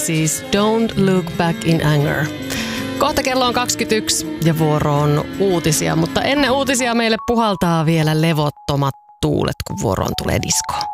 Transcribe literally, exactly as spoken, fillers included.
Siis Don't Look Back in Anger. Kohta kello on kaksikymmentäyksi ja vuoro on uutisia, mutta ennen uutisia meille puhaltaa vielä levottomat tuulet, kun vuoroon tulee disko.